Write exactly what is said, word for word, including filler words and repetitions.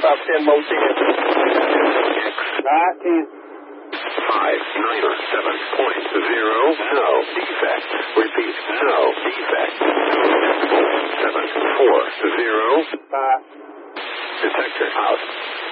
about ten multi. Five ten. Five nine seven point zero. No defect. Repeat. No defect. Seven four zero. Five. Detector out.